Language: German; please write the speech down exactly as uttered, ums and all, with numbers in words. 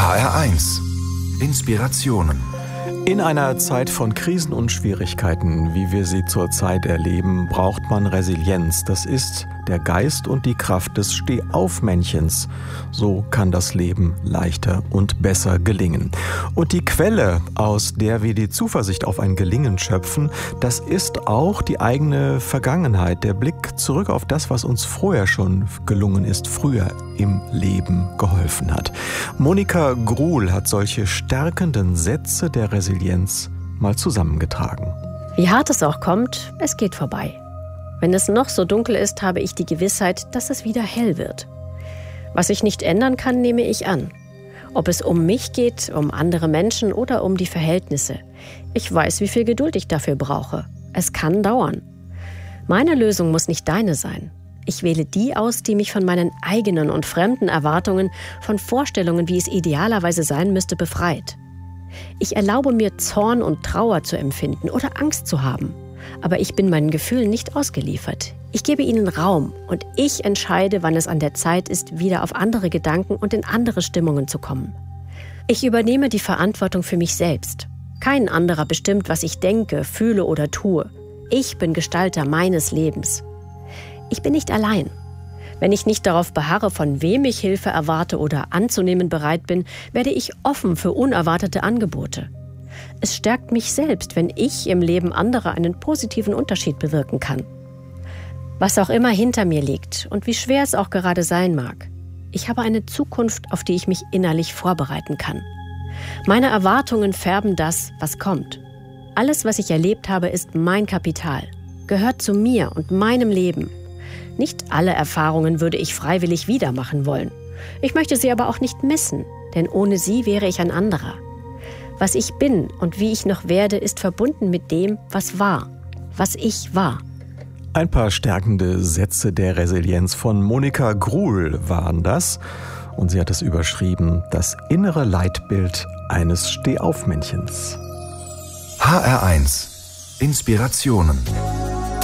H R eins Inspirationen. In einer Zeit von Krisen und Schwierigkeiten, wie wir sie zurzeit erleben, braucht man Resilienz. Das ist der Geist und die Kraft des Stehaufmännchens. So kann das Leben leichter und besser gelingen. Und die Quelle, aus der wir die Zuversicht auf ein Gelingen schöpfen, das ist auch die eigene Vergangenheit, der Blick zurück auf das, was uns vorher schon gelungen ist, früher im Leben geholfen hat. Monika Gruhl hat solche stärkenden Sätze der Resilienz mal zusammengetragen. Wie hart es auch kommt, es geht vorbei. Wenn es noch so dunkel ist, habe ich die Gewissheit, dass es wieder hell wird. Was ich nicht ändern kann, nehme ich an. Ob es um mich geht, um andere Menschen oder um die Verhältnisse. Ich weiß, wie viel Geduld ich dafür brauche. Es kann dauern. Meine Lösung muss nicht deine sein. Ich wähle die aus, die mich von meinen eigenen und fremden Erwartungen, von Vorstellungen, wie es idealerweise sein müsste, befreit. Ich erlaube mir, Zorn und Trauer zu empfinden oder Angst zu haben. Aber ich bin meinen Gefühlen nicht ausgeliefert. Ich gebe ihnen Raum und ich entscheide, wann es an der Zeit ist, wieder auf andere Gedanken und in andere Stimmungen zu kommen. Ich übernehme die Verantwortung für mich selbst. Kein anderer bestimmt, was ich denke, fühle oder tue. Ich bin Gestalter meines Lebens. Ich bin nicht allein. Wenn ich nicht darauf beharre, von wem ich Hilfe erwarte oder anzunehmen bereit bin, werde ich offen für unerwartete Angebote. Es stärkt mich selbst, wenn ich im Leben anderer einen positiven Unterschied bewirken kann. Was auch immer hinter mir liegt und wie schwer es auch gerade sein mag, ich habe eine Zukunft, auf die ich mich innerlich vorbereiten kann. Meine Erwartungen färben das, was kommt. Alles, was ich erlebt habe, ist mein Kapital, gehört zu mir und meinem Leben. Nicht alle Erfahrungen würde ich freiwillig wieder machen wollen. Ich möchte sie aber auch nicht missen, denn ohne sie wäre ich ein anderer. Was ich bin und wie ich noch werde, ist verbunden mit dem, was war, was ich war. Ein paar stärkende Sätze der Resilienz von Monika Gruhl waren das. Und sie hat es überschrieben, das innere Leitbild eines Stehaufmännchens. H R eins Inspirationen.